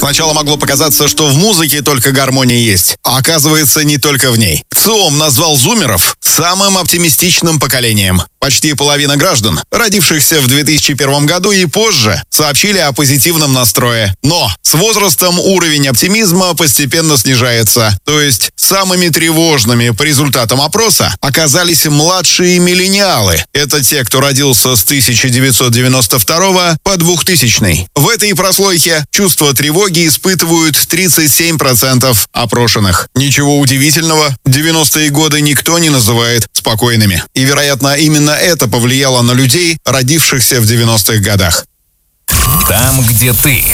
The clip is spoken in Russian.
Сначала могло показаться, что в музыке только гармония есть, а оказывается не только в ней. ЦИОМ назвал зумеров самым оптимистичным поколением. Почти половина граждан, родившихся в 2001 году и позже, сообщили о позитивном настрое. Но с возрастом уровень оптимизма постепенно снижается. То есть самыми тревожными по результатам опроса оказались младшие миллениалы. Это те, кто родился с 1992 по 2000. В этой прослойке чувство тревоги испытывают 37% опрошенных. Ничего удивительного, 90-е годы никто не называет спокойными. И, вероятно, именно это повлияло на людей, родившихся в 90-х годах. Там, где ты.